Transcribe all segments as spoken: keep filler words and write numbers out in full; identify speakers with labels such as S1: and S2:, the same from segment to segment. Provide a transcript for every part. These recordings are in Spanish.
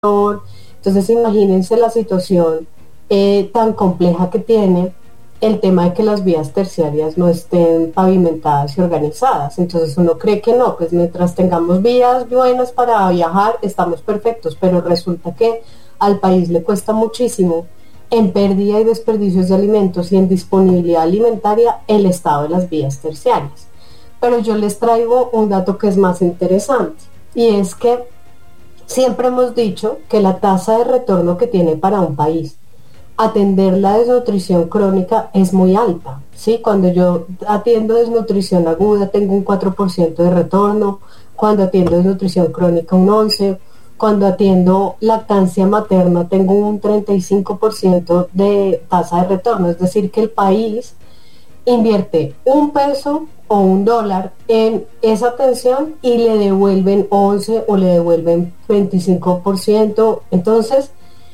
S1: Entonces imagínense la situación eh, tan compleja que tiene el tema de que las vías terciarias no estén pavimentadas y organizadas. Entonces uno cree que no, pues mientras tengamos vías buenas para viajar estamos perfectos, pero resulta que al país le cuesta muchísimo en pérdida y desperdicios de alimentos y en disponibilidad alimentaria el estado de las vías terciarias. Pero yo les traigo un dato que es más interesante, y es que siempre hemos dicho que la tasa de retorno que tiene para un país atender la desnutrición crónica es muy alta, ¿sí? Cuando yo atiendo desnutrición aguda tengo un cuatro por ciento de retorno, cuando atiendo desnutrición crónica un once por ciento, cuando atiendo lactancia materna tengo un treinta y cinco por ciento de tasa de retorno, es decir, que el país invierte un peso o un dólar en esa atención y le devuelven once o le devuelven veinticinco por ciento. Entonces,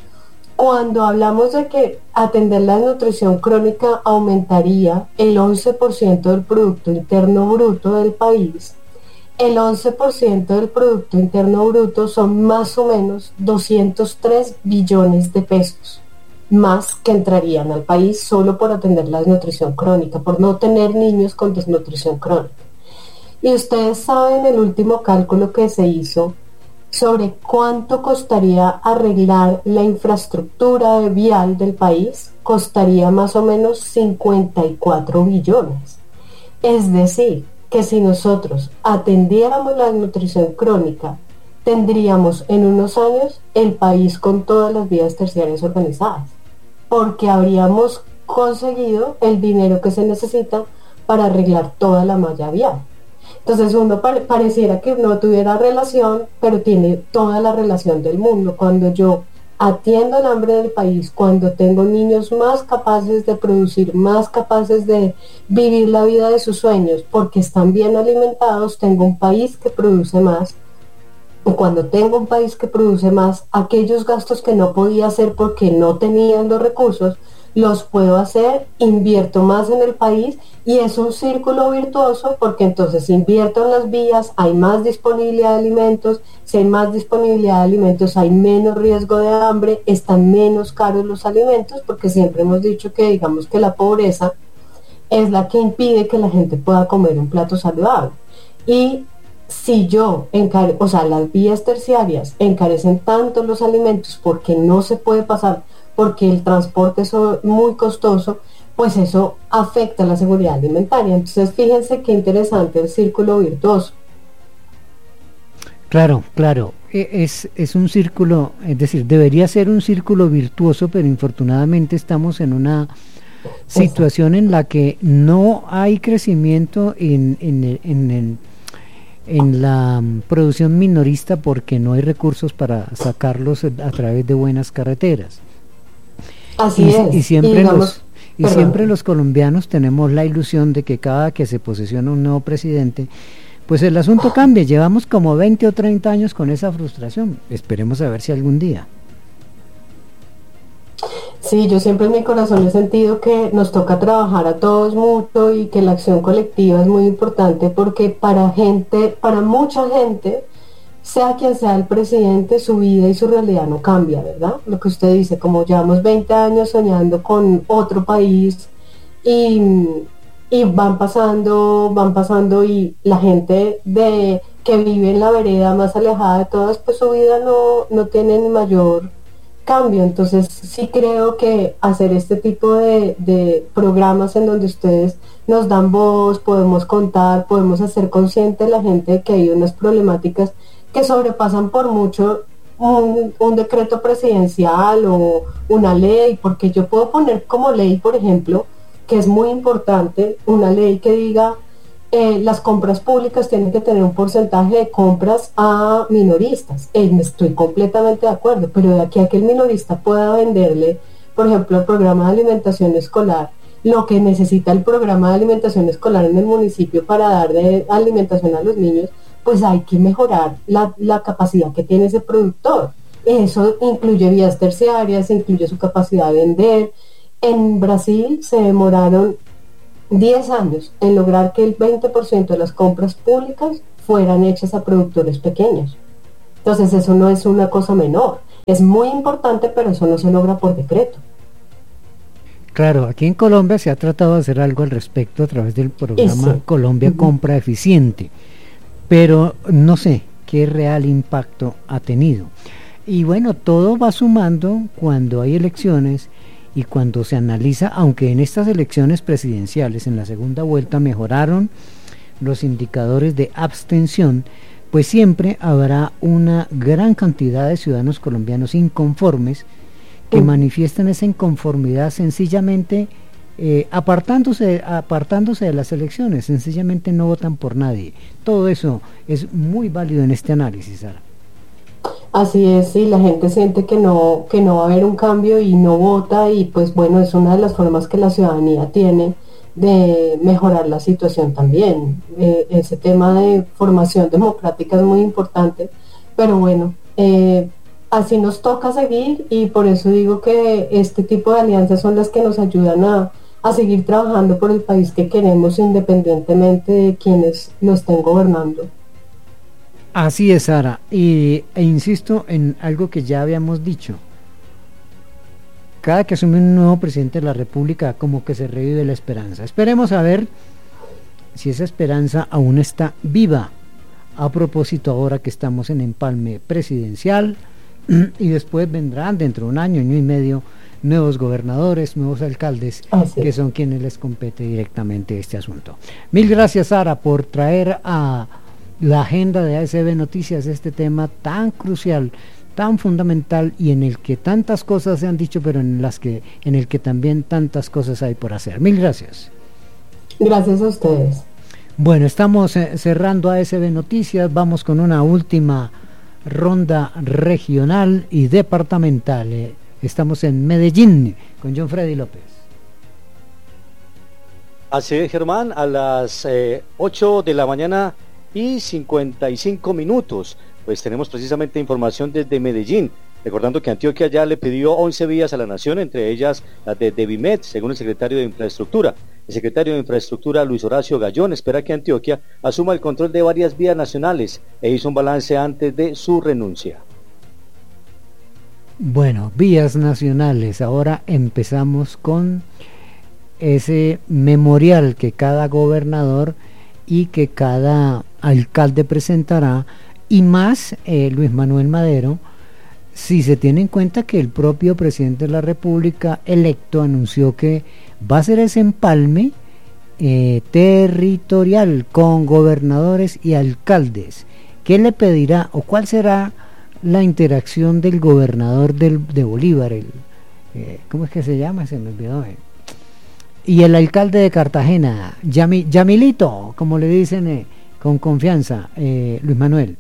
S1: cuando hablamos de que atender la nutrición crónica aumentaría el once por ciento del Producto Interno Bruto del país, el once por ciento del Producto Interno Bruto son más o menos doscientos tres billones de pesos más que entrarían al país solo por atender la desnutrición crónica, por no tener niños con desnutrición crónica. Y ustedes saben el último cálculo que se hizo sobre cuánto costaría arreglar la infraestructura vial del país. Costaría más o menos cincuenta y cuatro billones. Es decir, que si nosotros atendiéramos la desnutrición crónica, tendríamos en unos años el país con todas las vías terciarias organizadas, porque habríamos conseguido el dinero que se necesita para arreglar toda la malla vial. Entonces uno pare- pareciera que no tuviera relación, pero tiene toda la relación del mundo. Cuando yo atiendo el hambre del país, cuando tengo niños más capaces de producir, más capaces de vivir la vida de sus sueños, porque están bien alimentados, tengo un país que produce más. Y cuando tengo un país que produce más, aquellos gastos que no podía hacer porque no tenían los recursos, los puedo hacer, invierto más en el país y es un círculo virtuoso, porque entonces invierto en las vías, hay más disponibilidad de alimentos, si hay más disponibilidad de alimentos hay menos riesgo de hambre, están menos caros los alimentos, porque siempre hemos dicho que digamos que la pobreza es la que impide que la gente pueda comer un plato saludable. Y si yo, encare o sea, las vías terciarias encarecen tanto los alimentos porque no se puede pasar, porque el transporte es muy costoso, pues eso afecta la seguridad alimentaria. Entonces fíjense qué interesante el círculo virtuoso.
S2: Claro, claro, e- es, es un círculo, es decir, debería ser un círculo virtuoso, pero infortunadamente estamos en una situación en la que no hay crecimiento en, en, el- en, el- en la mm, producción minorista, porque no hay recursos para sacarlos a través de buenas carreteras.
S1: Así
S2: Y, si- y
S1: es. Y
S2: siempre los
S1: digamos,
S2: y siempre
S1: perdón.
S2: los colombianos tenemos la ilusión de que cada que se posesiona un nuevo presidente, pues el asunto cambia. Llevamos como veinte o treinta años con esa frustración. Esperemos a ver si algún día.
S1: Sí, yo siempre en mi corazón he sentido que nos toca trabajar a todos mucho y que la acción colectiva es muy importante, porque para gente, para mucha gente, sea quien sea el presidente, su vida y su realidad no cambia, ¿verdad? Lo que usted dice, como llevamos veinte años soñando con otro país y, y van pasando, van pasando y la gente de que vive en la vereda más alejada de todas, pues su vida no, no tiene ni mayor cambio. Entonces sí creo que hacer este tipo de, de programas en donde ustedes nos dan voz, podemos contar, podemos hacer consciente a la gente de que hay unas problemáticas que sobrepasan por mucho un, un decreto presidencial o una ley, porque yo puedo poner como ley, por ejemplo, que es muy importante, una ley que diga eh, las compras públicas tienen que tener un porcentaje de compras a minoristas. Eh, estoy completamente de acuerdo, pero de aquí a que el minorista pueda venderle, por ejemplo, el programa de alimentación escolar, lo que necesita el programa de alimentación escolar en el municipio para dar de alimentación a los niños, pues hay que mejorar la, la capacidad que tiene ese productor. Eso incluye vías terciarias, incluye su capacidad de vender. En Brasil se demoraron diez años en lograr que el veinte por ciento de las compras públicas fueran hechas a productores pequeños. Entonces eso no es una cosa menor. Es muy importante, pero eso no se logra por decreto.
S2: Claro, aquí en Colombia se ha tratado de hacer algo al respecto a través del programa
S1: Sí.
S2: Colombia uh-huh. Compra Eficiente, pero no sé qué real impacto ha tenido. Y bueno, todo va sumando cuando hay elecciones y cuando se analiza, aunque en estas elecciones presidenciales, en la segunda vuelta, mejoraron los indicadores de abstención, pues siempre habrá una gran cantidad de ciudadanos colombianos inconformes que uh-huh. manifiestan esa inconformidad sencillamente eh, apartándose, apartándose de las elecciones, sencillamente no votan por nadie. Todo eso es muy válido en este análisis, Sara.
S1: Así es, sí, la gente siente que no, que no va a haber un cambio y no vota, y pues bueno, es una de las formas que la ciudadanía tiene de mejorar la situación también. Eh, ese tema de formación democrática es muy importante, pero bueno, eh, así nos toca seguir, y por eso digo que este tipo de alianzas son las que nos ayudan a, a seguir trabajando por el país que queremos, independientemente de quienes lo estén gobernando.
S2: Así es, Sara, y, e insisto en algo que ya habíamos dicho. Cada que asume un nuevo presidente de la República, como que se revive la esperanza. Esperemos a ver si esa esperanza aún está viva, a propósito ahora que estamos en empalme presidencial, y después vendrán dentro de un año, año y medio, nuevos gobernadores, nuevos alcaldes, Así. que son quienes les compete directamente este asunto. Mil gracias, Sara, por traer a la agenda de A S B Noticias este tema tan crucial, tan fundamental, y en el que tantas cosas se han dicho, pero en las que en el que también tantas cosas hay por hacer. Mil gracias.
S1: Gracias a ustedes.
S2: Bueno, estamos eh, cerrando A S B Noticias, vamos con una última ronda regional y departamental. Eh, estamos en Medellín con John Freddy López.
S3: Así es, Germán, a las eh, ocho de la mañana y cincuenta y cinco minutos, pues tenemos precisamente información desde Medellín, recordando que Antioquia ya le pidió once vías a la nación, entre ellas las de Devimed, según el secretario de Infraestructura. El secretario de Infraestructura, Luis Horacio Gallón, espera que Antioquia asuma el control de varias vías nacionales e hizo un balance antes de su renuncia.
S2: Bueno, vías nacionales, ahora empezamos con ese memorial que cada gobernador y que cada alcalde presentará, y más eh, Luis Manuel Madero, si se tiene en cuenta que el propio presidente de la República electo anunció que va a ser ese empalme eh, territorial con gobernadores y alcaldes. ¿Qué le pedirá o cuál será la interacción del gobernador del, de Bolívar, el, eh, ¿cómo es que se llama? Se me olvidó. Eh. Y el alcalde de Cartagena, Yami, Yamilito, como le dicen eh, con confianza, eh, Luis Manuel.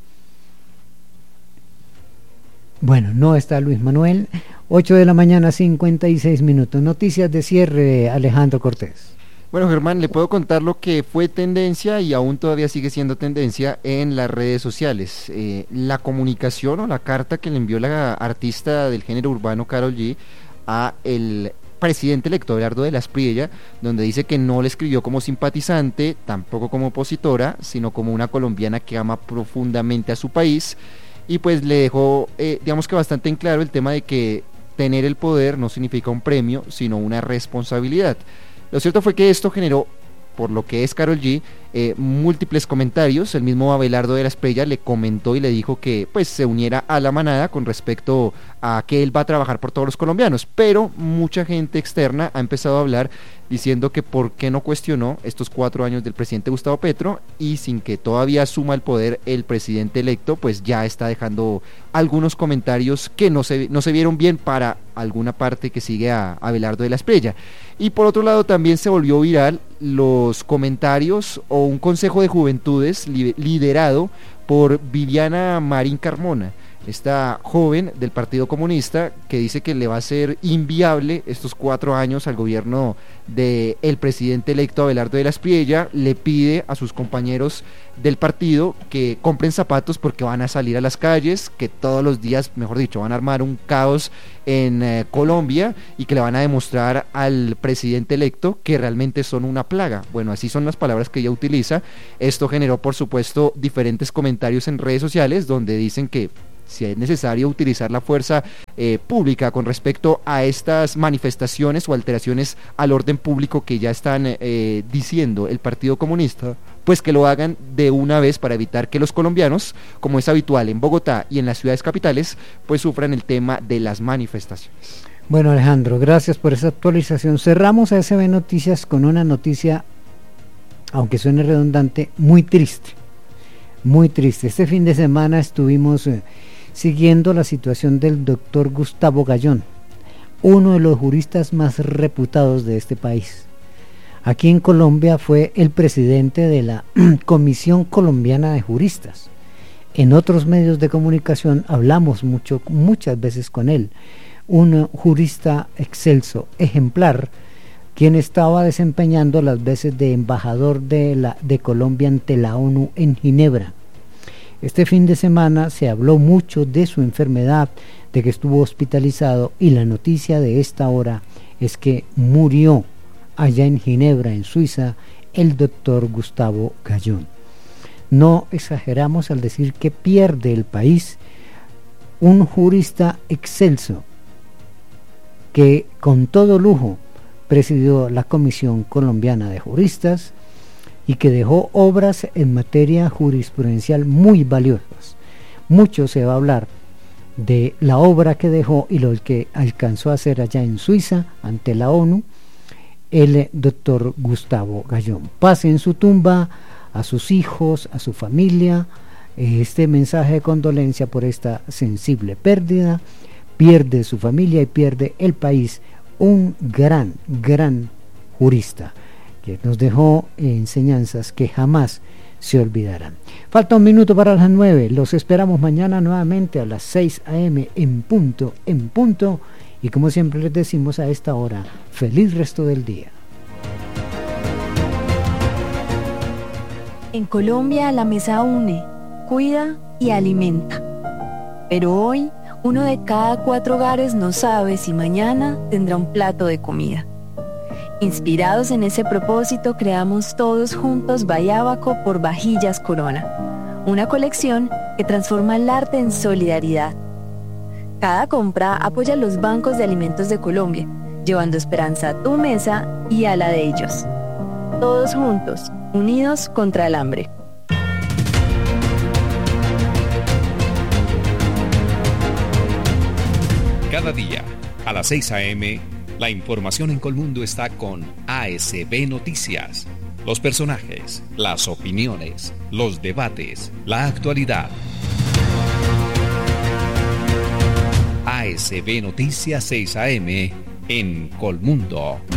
S2: Bueno, no está Luis Manuel. ocho de la mañana, cincuenta y seis minutos. Noticias de cierre, Alejandro Cortés.
S4: Bueno, Germán, le puedo contar lo que fue tendencia y aún todavía sigue siendo tendencia en las redes sociales. Eh, la comunicación o la carta que le envió la artista del género urbano Karol G a el presidente electo Abelardo de la Espriella, donde dice que no le escribió como simpatizante, tampoco como opositora, sino como una colombiana que ama profundamente a su país, y pues le dejó, eh, digamos que bastante en claro el tema de que tener el poder no significa un premio, sino una responsabilidad. Lo cierto fue que esto generó, por lo que es Karol G, eh, múltiples comentarios. El mismo Abelardo de la Espriella le comentó y le dijo que pues se uniera a la manada con respecto a que él va a trabajar por todos los colombianos, pero mucha gente externa ha empezado a hablar diciendo que por qué no cuestionó estos cuatro años del presidente Gustavo Petro, y sin que todavía asuma el poder el presidente electo, pues ya está dejando algunos comentarios que no se, no se vieron bien para alguna parte que sigue a Abelardo de la Espriella. Y por otro lado también se volvió viral los comentarios o un consejo de juventudes li- liderado por Viviana Marín Carmona, esta joven del Partido Comunista, que dice que le va a ser inviable estos cuatro años al gobierno del presidente electo Abelardo de la Espriella. Le pide a sus compañeros del partido que compren zapatos porque van a salir a las calles, que todos los días, mejor dicho, van a armar un caos en eh, Colombia, y que le van a demostrar al presidente electo que realmente son una plaga. Bueno, así son las palabras que ella utiliza. Esto generó, por supuesto, diferentes comentarios en redes sociales donde dicen que si es necesario utilizar la fuerza eh, pública con respecto a estas manifestaciones o alteraciones al orden público que ya están eh, diciendo el Partido Comunista, pues que lo hagan de una vez para evitar que los colombianos, como es habitual en Bogotá y en las ciudades capitales, pues sufran el tema de las manifestaciones.
S2: Bueno, Alejandro, gracias por esa actualización. Cerramos a S B Noticias con una noticia, aunque suene redundante, muy triste, muy triste. Este fin de semana estuvimos eh, siguiendo la situación del doctor Gustavo Gallón, uno de los juristas más reputados de este país. Aquí en Colombia fue el presidente de la Comisión Colombiana de Juristas. En otros medios de comunicación hablamos mucho, muchas veces con él, un jurista excelso, ejemplar, quien estaba desempeñando las veces de embajador de, la, de Colombia ante la ONU en Ginebra. Este fin de semana se habló mucho de su enfermedad, de que estuvo hospitalizado, y la noticia de esta hora es que murió allá en Ginebra, en Suiza, el doctor Gustavo Gallón. No exageramos al decir que pierde el país un jurista excelso que con todo lujo presidió la Comisión Colombiana de Juristas y que dejó obras en materia jurisprudencial muy valiosas. Mucho se va a hablar de la obra que dejó y lo que alcanzó a hacer allá en Suiza ante la ONU el doctor Gustavo Gallón. Pase en su tumba a sus hijos, a su familia, este mensaje de condolencia por esta sensible pérdida. Pierde su familia y pierde el país un gran, gran jurista que nos dejó enseñanzas que jamás se olvidarán. Falta un minuto para las nueve. Los esperamos mañana nuevamente a las seis a eme en punto, en punto. Y como siempre les decimos a esta hora, feliz resto del día.
S5: En Colombia la mesa une, cuida y alimenta. Pero hoy, uno de cada cuatro hogares no sabe si mañana tendrá un plato de comida. Inspirados en ese propósito, creamos todos juntos Bayábaco por Vajillas Corona, una colección que transforma el arte en solidaridad. Cada compra apoya a los bancos de alimentos de Colombia, llevando esperanza a tu mesa y a la de ellos. Todos juntos, unidos contra el hambre.
S6: Cada día, a las seis a eme, la información en Colmundo está con A S B Noticias. Los personajes, las opiniones, los debates, la actualidad. A S B Noticias seis a eme en Colmundo.